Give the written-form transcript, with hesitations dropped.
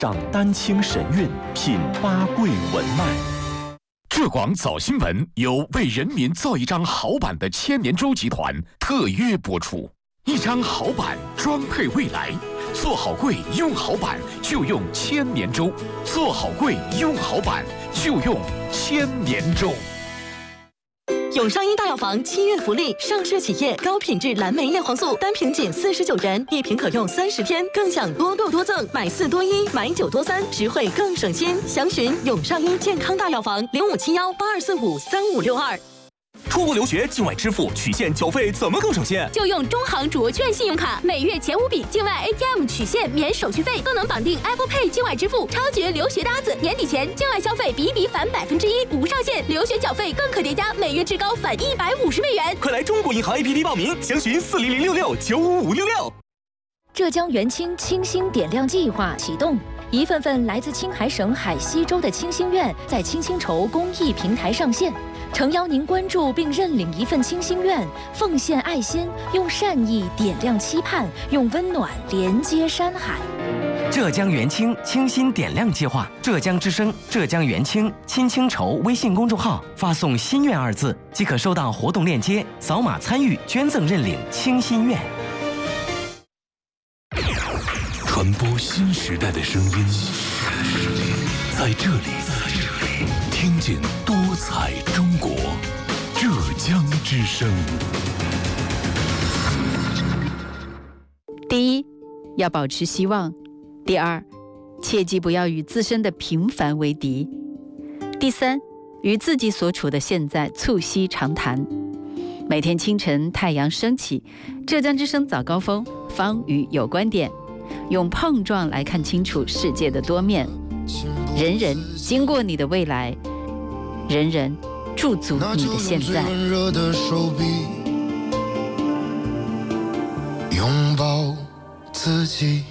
掌丹青神韵，品八桂文脉。 浙广早新闻由为人民造一张好版的千年舟集团特约播出。一张好版装配未来，做好柜用好版就用千年舟，做好柜用好版就用千年舟。 永上一大药房7月福利，上市企业高品质蓝莓叶黄素单瓶仅49元，1瓶可用30天，更享多购多赠，买4多1，买9多3，实惠更省心。详询永上一健康大药房057182453562。 出国留学境外支付取现缴费怎么更省心？ 就用中行卓券信用卡，每月前5笔境外 ATM 取现免手续费，更能绑定 Apple Pay 境外支付，超绝留学搭子！年底前境外消费比一比返1%，无上限，留学缴费更可叠加，每月至高返150美元。 快来中国银行 APP 报名，详询40066955566。 浙江元清清新点亮计划启动，一份份来自青海省海西州的清心愿在青青筹公益平台上线。诚邀您关注并认领一份清心愿，奉献爱心，用善意点亮期盼，用温暖连接山海。 浙江元清清新点亮计划，浙江之声、浙江元清青青筹微信公众号发送“心愿”2字，即可收到活动链接，扫码参与捐赠认领清心愿。 传播新时代的声音，在这里听见多彩中国，浙江之声。 第一，要保持希望；第二，切记不要与自身的平凡为敌；第三，与自己所处的现在促膝长谈。每天清晨太阳升起，浙江之声早高峰，方宇有观点，用碰撞来看清楚世界的多面。人人经过你的未来，人人驻足你的现在。 拥抱自己。